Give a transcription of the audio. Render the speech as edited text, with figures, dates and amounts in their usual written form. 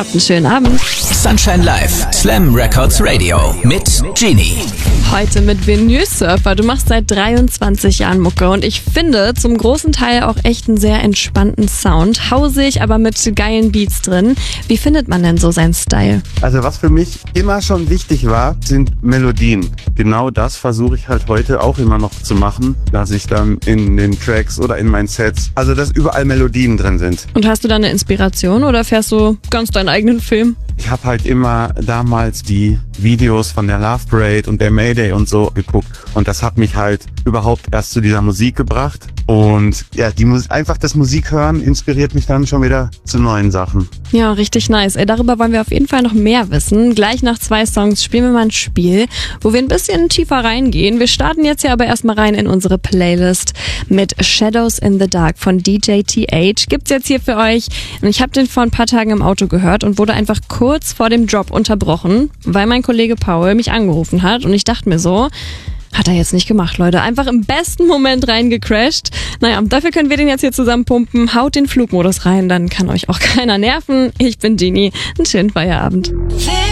Habt einen schönen Abend. Sunshine Live, Slam Records Radio mit Genie. Heute mit Vinyl Surfer. Du machst seit 23 Jahren Mucke und ich finde zum großen Teil auch echt einen sehr entspannten Sound. Hausig, aber mit geilen Beats drin. Wie findet man denn so seinen Style? Also was für mich immer schon wichtig war, sind Melodien. Genau das versuche ich halt heute auch immer noch zu machen, dass ich dann in den Tracks oder in meinen Sets, also dass überall Melodien drin sind. Und hast du da eine Inspiration oder fährst du ganz deinen eigenen Film? Ich habe halt immer damals die Videos von der Love Parade und der Mayday und so geguckt und das hat mich halt überhaupt erst zu dieser Musik gebracht und ja, einfach das Musik hören inspiriert mich dann schon wieder zu neuen Sachen. Ja, richtig nice. Darüber wollen wir auf jeden Fall noch mehr wissen. Gleich nach 2 Songs spielen wir mal ein Spiel, wo wir ein bisschen tiefer reingehen. Wir starten jetzt ja aber erstmal rein in unsere Playlist mit Shadows in the Dark von DJ TH. Gibt's jetzt hier für euch. Und ich habe den vor ein paar Tagen im Auto gehört und wurde einfach kurz vor dem Drop unterbrochen, weil mein Kollege Paul mich angerufen hat und ich dachte mir so, hat er jetzt nicht gemacht, Leute. Einfach im besten Moment reingecrashed. Naja, dafür können wir den jetzt hier zusammen pumpen. Haut den Flugmodus rein, dann kann euch auch keiner nerven. Ich bin Genie. Einen schönen Feierabend.